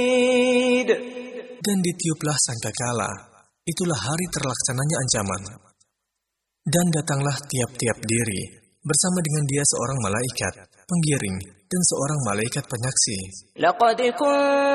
Dan ditiuplah sangkakala, itulah hari terlaksananya ancaman. Dan datanglah tiap-tiap diri, bersama dengan dia seorang malaikat, penggiring, dan seorang malaikat penyaksi.